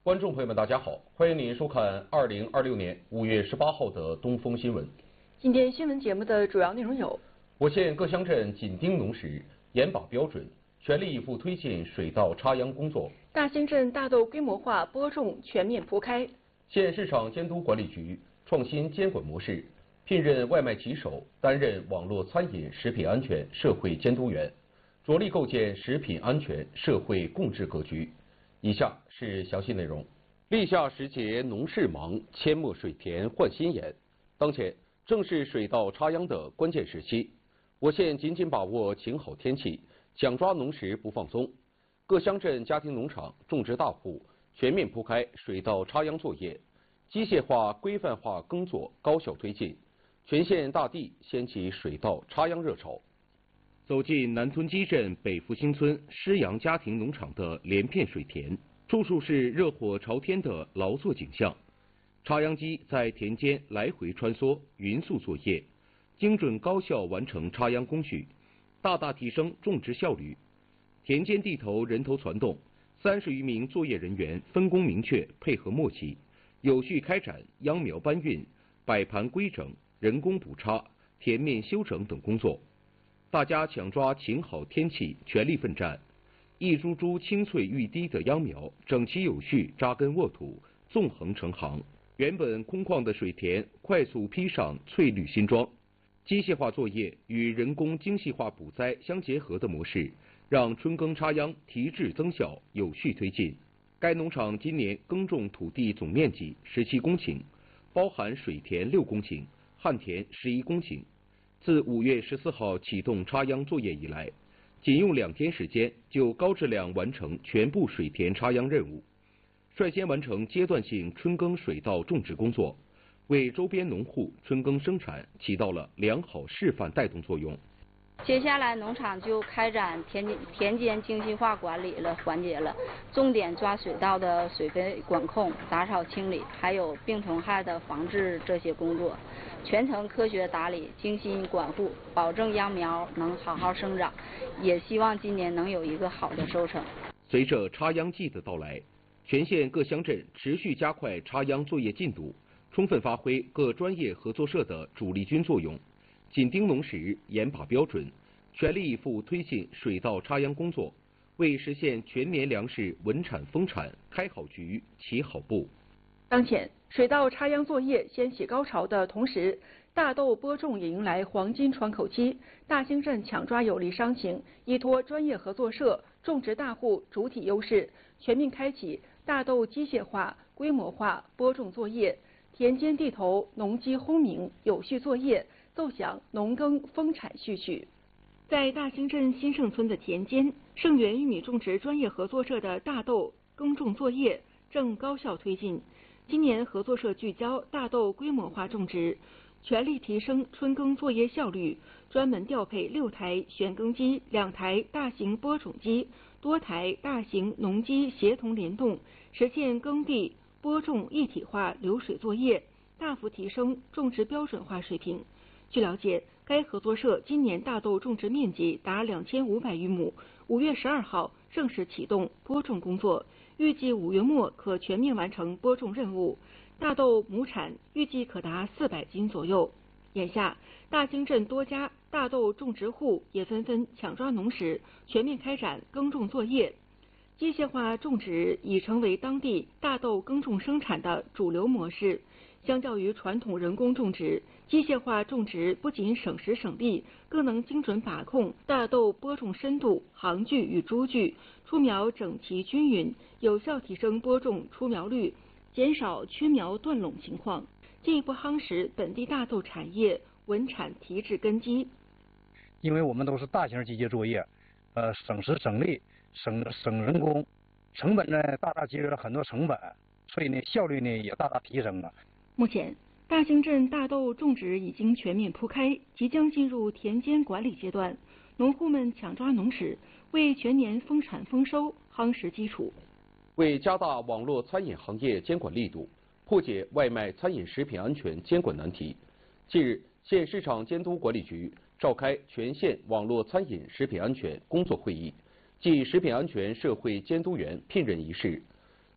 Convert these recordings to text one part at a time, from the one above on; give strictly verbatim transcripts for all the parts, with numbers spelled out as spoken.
观众朋友们，大家好，欢迎您收看二零二六年五月十八号的东风新闻。 今天新闻节目的主要内容有： 我县各乡镇紧盯农时，严把标准，全力以赴推进水稻插秧工作； 大兴镇大豆规模化播种全面铺开； 县市场监督管理局创新监管模式，聘任外卖骑手担任网络餐饮食品安全社会监督员，着力构建食品安全社会共治格局。以下是详细内容。立夏时节农事忙，阡陌水田换新颜。当前正是水稻插秧的关键时期，我县紧紧把握晴好天气，抢抓农时不放松。各乡镇家庭农场、种植大户全面铺开水稻插秧作业，机械化、规范化耕作高效推进，全县大地掀起水稻插秧热潮。走进南屯基镇北福兴村施阳家庭农场的连片水田，处处是热火朝天的劳作景象。插秧机在田间来回穿梭，匀速作业，精准高效完成插秧工序，大大提升种植效率。田间地头人头攒动，三十余名作业人员分工明确，配合默契，有序开展秧苗搬运、摆盘规整、人工补插、田面修整等工作。大家抢抓晴好天气，全力奋战。一株株青翠欲滴的秧苗整齐有序扎根沃土，纵横成行。原本空旷的水田快速披上翠绿新装。机械化作业与人工精细化补栽相结合的模式，让春耕插秧提质增效，有序推进。该农场今年耕种土地总面积十七公顷，包含水田六公顷、旱田十一公顷。自五月十四号启动插秧作业以来，仅用两天时间就高质量完成全部水田插秧任务，率先完成阶段性春耕水稻种植工作，为周边农户春耕生产起到了良好示范带动作用。 接下来农场就开展田田间精细化管理了环节了，重点抓水稻的水肥管控、杂草清理，还有病虫害的防治这些工作，全程科学打理、精心管护，保证秧苗能好好生长，也希望今年能有一个好的收成。 随着插秧季的到来，全县各乡镇持续加快插秧作业进度，充分发挥各专业合作社的主力军作用，紧盯农时，严把标准，全力以赴推进水稻插秧工作，为实现全年粮食稳产丰产开好局、起好步。 当前，水稻插秧作业掀起高潮的同时，大豆播种也迎来黄金窗口期。大兴镇抢抓有利商情，依托专业合作社、种植大户主体优势，全面开启大豆机械化、规模化播种作业，田间地头农机轰鸣，有序作业，奏响农耕丰产序曲。在大兴镇新盛村的田间，盛源玉米种植专业合作社的大豆耕种作业正高效推进。今年合作社聚焦大豆规模化种植，全力提升春耕作业效率，专门调配六台旋耕机、两台大型播种机、多台大型农机协同联动，实现耕地播种一体化流水作业，大幅提升种植标准化水平。据了解，该合作社今年大豆种植面积达两千五百余亩，五月十二号正式启动播种工作，预计五月末可全面完成播种任务，大豆亩产预计可达四百斤左右。眼下，大兴镇多家大豆种植户也纷纷抢抓农时，全面开展耕种作业。机械化种植已成为当地大豆耕种生产的主流模式。相较于传统人工种植，机械化种植不仅省时省力，更能精准把控大豆播种深度、行距与株距，出苗整齐均匀，有效提升播种出苗率，减少缺苗断垄情况，进一步夯实本地大豆产业稳产提质根基。 因为我们都是大型机械作业，呃，省时省力，省省人工，成本呢大大节约了很多成本，所以呢效率呢也大大提升了。 目前，大兴镇大豆种植已经全面铺开，即将进入田间管理阶段。农户们抢抓农时，为全年丰产丰收夯实基础。 为加大网络餐饮行业监管力度，破解外卖餐饮食品安全监管难题，近日，县市场监督管理局召开全县网络餐饮食品安全工作会议暨食品安全社会监督员聘任仪式。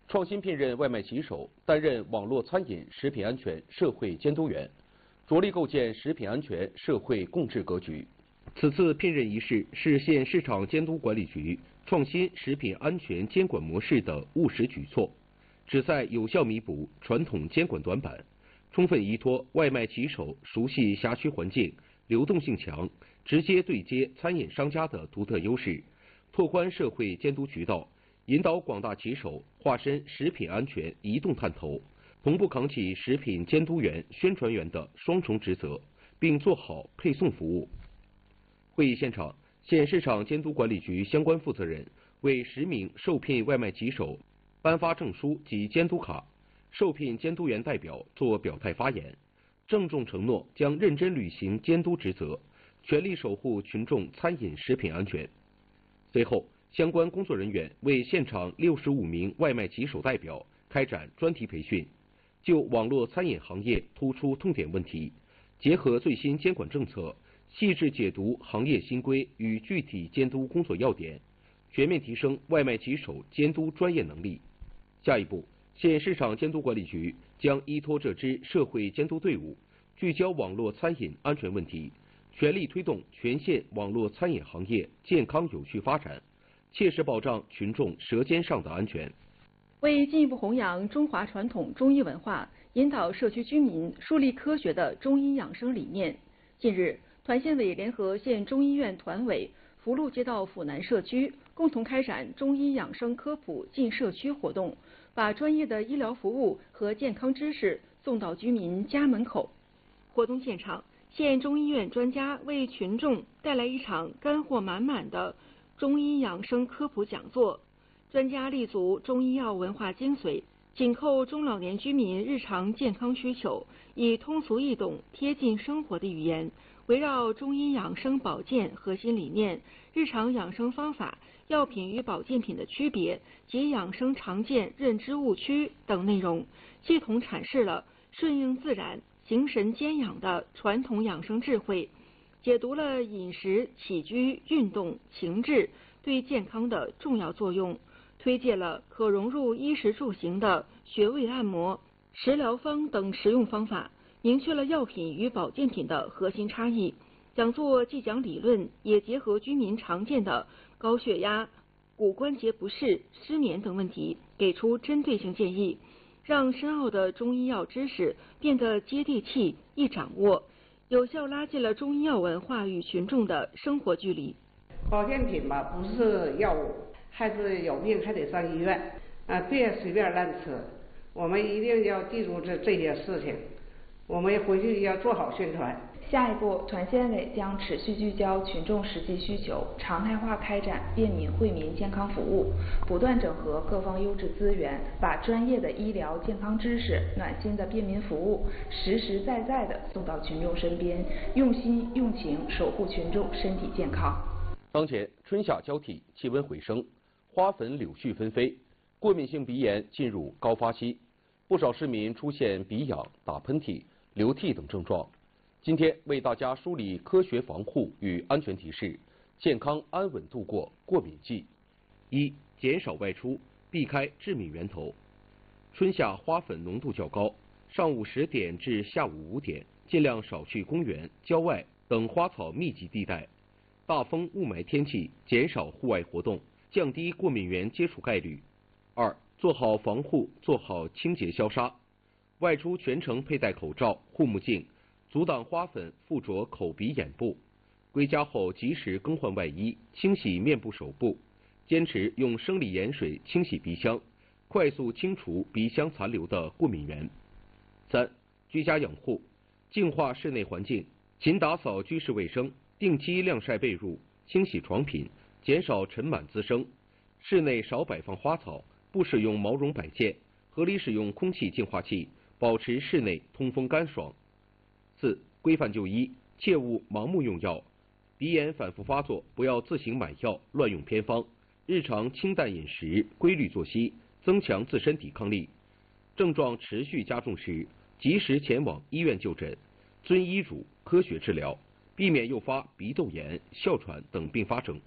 创新聘任外卖骑手，担任网络餐饮食品安全社会监督员，着力构建食品安全社会共治格局。此次聘任仪式是县市场监督管理局创新食品安全监管模式的务实举措，旨在有效弥补传统监管短板，充分依托外卖骑手熟悉辖区环境、流动性强、直接对接餐饮商家的独特优势，拓宽社会监督渠道，引导广大骑手化身食品安全移动探头，同步扛起食品监督员、宣传员的双重职责，并做好配送服务。会议现场，县市场监督管理局相关负责人为十名受聘外卖骑手颁发证书及监督卡，受聘监督员代表作表态发言，郑重承诺将认真履行监督职责，全力守护群众餐饮食品安全。随后，相关工作人员为现场六十五名外卖骑手代表开展专题培训，就网络餐饮行业突出痛点问题，结合最新监管政策，细致解读行业新规与具体监督工作要点，全面提升外卖骑手监督专业能力。下一步，县市场监督管理局将依托这支社会监督队伍，聚焦网络餐饮安全问题，全力推动全县网络餐饮行业健康有序发展，切实保障群众舌尖上的安全。 为进一步弘扬中华传统中医文化，引导社区居民树立科学的中医养生理念，近日，团县委联合县中医院团委、福禄街道府南社区共同开展中医养生科普进社区活动，把专业的医疗服务和健康知识送到居民家门口。活动现场，县中医院专家为群众带来一场干货满满的中医养生科普讲座，专家立足中医药文化精髓，紧扣中老年居民日常健康需求，以通俗易懂、贴近生活的语言，围绕中医养生保健核心理念、日常养生方法、药品与保健品的区别及养生常见认知误区等内容，系统阐释了顺应自然、形神兼养的传统养生智慧，解读了饮食、起居、运动、情志对健康的重要作用，推介了可融入衣食住行的穴位按摩、食疗方等实用方法，明确了药品与保健品的核心差异。讲座既讲理论，也结合居民常见的高血压、骨关节不适、失眠等问题，给出针对性建议，让深奥的中医药知识变得接地气、易掌握，有效拉近了中医药文化与群众的生活距离。 保健品嘛，不是药物，还是有病还得上医院啊，别随便乱吃。我们一定要记住这这些事情，我们回去要做好宣传。 下一步，团县委将持续聚焦群众实际需求，常态化开展便民惠民健康服务，不断整合各方优质资源，把专业的医疗健康知识、暖心的便民服务实实在在地送到群众身边，用心用情守护群众身体健康。 当前春夏交替，气温回升，花粉柳絮纷飞，过敏性鼻炎进入高发期，不少市民出现鼻痒、打喷嚏、流涕等症状。今天为大家梳理科学防护与安全提示，健康安稳度过过敏季。一、减少外出，避开致敏源头。春夏花粉浓度较高，上午十点至下午五点，尽量少去公园、郊外等花草密集地带。大风雾霾天气，减少户外活动，降低过敏源接触概率。二、做好防护，做好清洁消杀。外出全程佩戴口罩、护目镜，阻挡花粉附着口鼻眼部。归家后及时更换外衣，清洗面部手部。坚持用生理盐水清洗鼻腔，快速清除鼻腔残留的过敏源。三、居家养护，净化室内环境，勤打扫居室卫生，定期晾晒被褥，清洗床品，减少尘螨滋生。室内少摆放花草，不使用毛绒摆件，合理使用空气净化器，保持室内通风干爽。四、规范就医，切勿盲目用药。鼻炎反复发作，不要自行买药，乱用偏方。日常清淡饮食，规律作息，增强自身抵抗力。症状持续加重时，及时前往医院就诊，遵医嘱，科学治疗，避免诱发鼻窦炎、哮喘等并发症。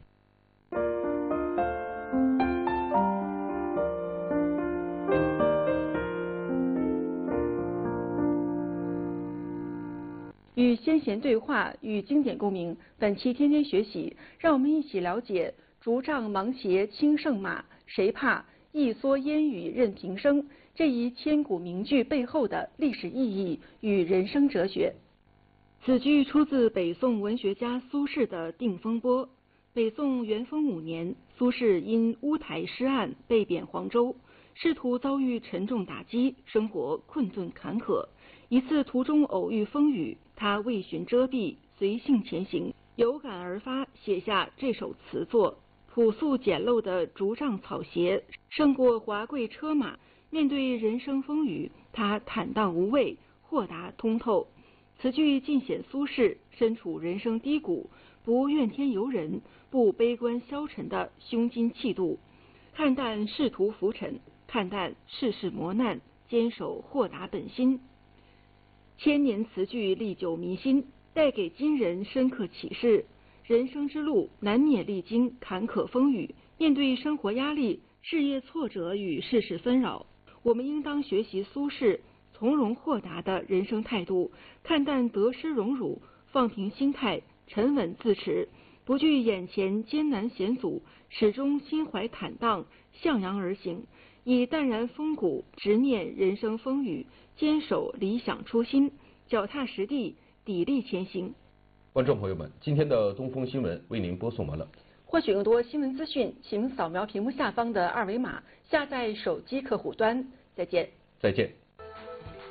与先贤对话，与经典共鸣。本期天天学习，让我们一起了解“竹杖芒鞋轻胜马，谁怕？一蓑烟雨任平生”这一千古名句背后的历史意义与人生哲学。此句出自北宋文学家苏轼的《定风波》。北宋元丰五年，苏轼因乌台诗案被贬黄州，仕途遭遇沉重打击，生活困顿坎坷。一次途中偶遇风雨，他为寻遮蔽，随性前行，有感而发，写下这首词作。朴素简陋的竹杖草鞋胜过华贵车马，面对人生风雨，他坦荡无畏，豁达通透。此句尽显苏轼身处人生低谷，不怨天尤人，不悲观消沉的胸襟气度，看淡仕途浮沉，看淡世事磨难，坚守豁达本心。千年词句历久弥新，带给今人深刻启示。人生之路难免历经坎坷风雨，面对生活压力、事业挫折与世事纷扰，我们应当学习苏轼从容豁达的人生态度，看淡得失荣辱，放平心态，沉稳自持，不惧眼前艰难险阻，始终心怀坦荡，向阳而行，以淡然风骨直面人生风雨，坚守理想初心，脚踏实地，砥砺前行。 观众朋友们，今天的东风新闻为您播送完了。 获取更多新闻资讯，请扫描屏幕下方的二维码，下载手机客户端。再见。 再见。